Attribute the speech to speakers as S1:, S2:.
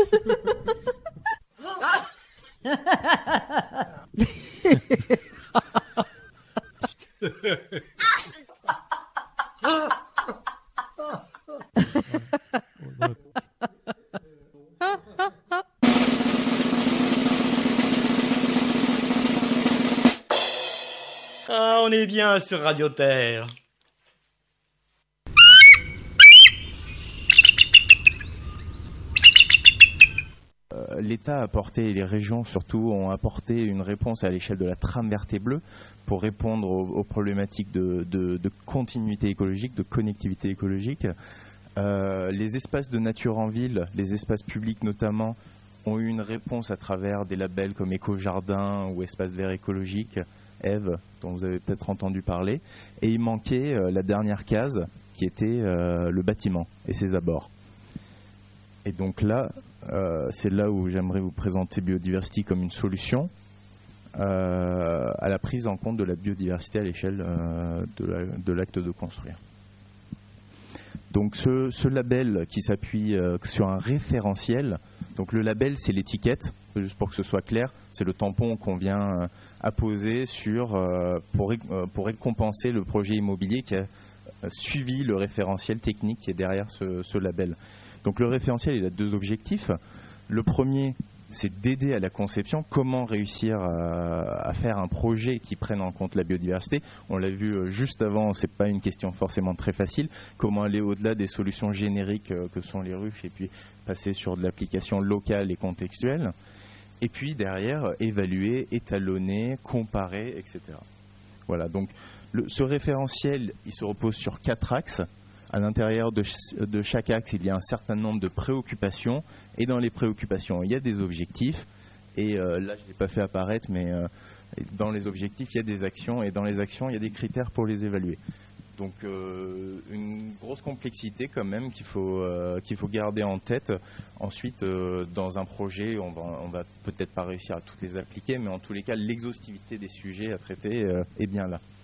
S1: Ah, on est bien sur Radio Terre.
S2: L'État a apporté, et les régions surtout, ont apporté une réponse à l'échelle de la trame verte et bleue pour répondre aux problématiques de continuité écologique, de connectivité écologique. Les espaces de nature en ville, les espaces publics notamment, ont eu une réponse à travers des labels comme Éco-Jardin ou Espace Vert Écologique, Ève, dont vous avez peut-être entendu parler. Et il manquait la dernière case, qui était le bâtiment et ses abords. Et donc là, c'est là où j'aimerais vous présenter Biodiversity comme une solution à la prise en compte de la biodiversité à l'échelle de l'acte de construire. Donc ce label qui s'appuie sur un référentiel, donc le label c'est l'étiquette, juste pour que ce soit clair, c'est le tampon qu'on vient apposer pour récompenser le projet immobilier qui a suivi le référentiel technique qui est derrière ce label. Donc le référentiel il a deux objectifs. Le premier, c'est d'aider à la conception, comment réussir à faire un projet qui prenne en compte la biodiversité. On l'a vu juste avant, c'est pas une question forcément très facile. Comment aller au-delà des solutions génériques que sont les ruches et puis passer sur de l'application locale et contextuelle. Et puis derrière, évaluer, étalonner, comparer, etc. Voilà, donc ce référentiel, il se repose sur 4 axes. À l'intérieur de chaque axe, il y a un certain nombre de préoccupations. Et dans les préoccupations, il y a des objectifs. Et là, je ne l'ai pas fait apparaître, mais dans les objectifs, il y a des actions. Et dans les actions, il y a des critères pour les évaluer. Donc, une grosse complexité quand même qu'il faut garder en tête. Ensuite, dans un projet, on va peut-être pas réussir à toutes les appliquer, mais en tous les cas, l'exhaustivité des sujets à traiter est bien là.